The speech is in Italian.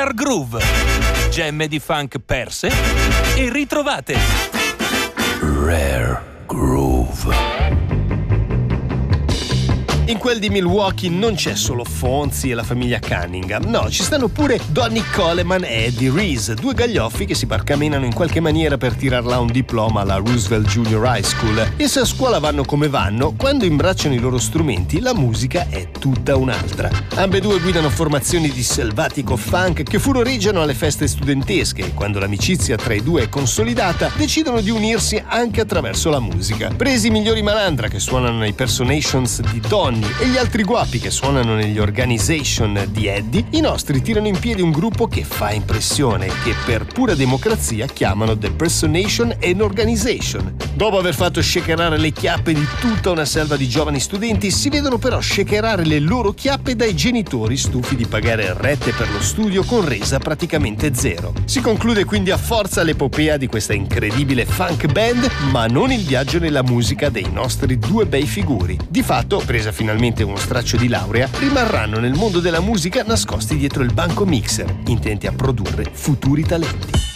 Rare Groove. Gemme di funk perse e ritrovate. Rare Groove. In quel di Milwaukee non c'è solo Fonzie e la famiglia Cunningham, no, ci stanno pure Donny Coleman e Eddie Reese, due gaglioffi che si barcamenano in qualche maniera per tirar là un diploma alla Roosevelt Junior High School. E se a scuola vanno come vanno, quando imbracciano i loro strumenti la musica è tutta un'altra. Ambedue guidano formazioni di selvatico funk che furoreggiano alle feste studentesche e quando l'amicizia tra i due è consolidata decidono di unirsi anche attraverso la musica. Presi i migliori Malandra che suonano nei Personations di Donny e gli altri guapi che suonano negli Organization di Eddie, i nostri tirano in piedi un gruppo che fa impressione, che per pura democrazia chiamano The Personation and Organization. Dopo aver fatto shakerare le chiappe di tutta una selva di giovani studenti, si vedono però shakerare le loro chiappe dai genitori stufi di pagare rette per lo studio con resa praticamente zero. Si conclude quindi a forza l'epopea di questa incredibile funk band, ma non il viaggio nella musica dei nostri due bei figuri. Di fatto, presa finalmente uno straccio di laurea, rimarranno nel mondo della musica nascosti dietro il banco mixer, intenti a produrre futuri talenti.